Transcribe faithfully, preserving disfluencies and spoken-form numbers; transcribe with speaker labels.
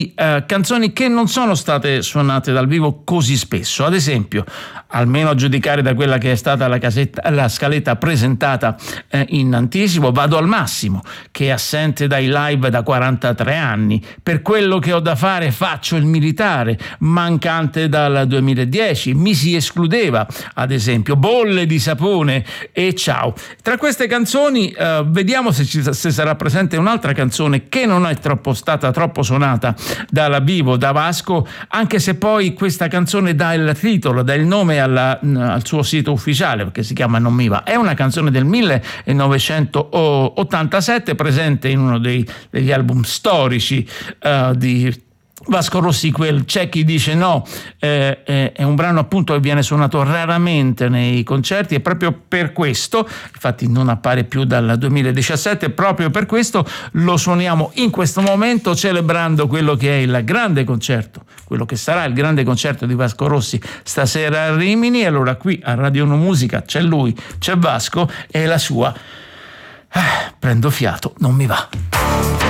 Speaker 1: Uh, canzoni che non sono state suonate dal vivo così spesso. Ad esempio, almeno a giudicare da quella che è stata la, casetta, la scaletta presentata eh, in anticipo, Vado al massimo, che è assente dai live da quarantatré anni. Per quello che ho da fare faccio il militare, mancante dal duemiladieci. Mi si escludeva, ad esempio, Bolle di sapone e Ciao. Tra queste canzoni uh, vediamo se, ci, se sarà presente un'altra canzone che non è troppo stata troppo suonata dalla vivo da Vasco, anche se poi questa canzone dà il titolo, dà il nome alla, al suo sito ufficiale, perché si chiama Non mi va. È una canzone del millenovecentottantasette, presente in uno dei, degli album storici uh, di Vasco Rossi, quel C'è chi dice no, eh, eh, è un brano appunto che viene suonato raramente nei concerti, e proprio per questo, infatti non appare più dal duemiladiciassette, proprio per questo lo suoniamo in questo momento, celebrando quello che è il grande concerto, quello che sarà il grande concerto di Vasco Rossi stasera a Rimini. Allora qui a Radio uno Musica c'è lui, c'è Vasco e la sua ah, Prendo fiato, non mi va.